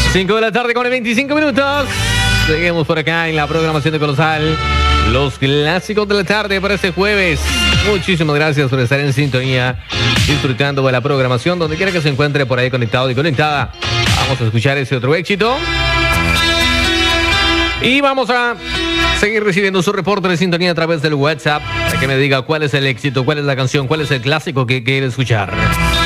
5 de la tarde con 25 minutos. Seguimos por acá en la programación de Colosal. Los clásicos de la tarde para este jueves. Muchísimas gracias por estar en sintonía, disfrutando de la programación, donde quiera que se encuentre por ahí conectado y conectada. Vamos a escuchar ese otro éxito. Y vamos a seguir recibiendo su reporte de sintonía a través del WhatsApp, para que me diga cuál es el éxito, cuál es la canción, cuál es el clásico que quiere escuchar.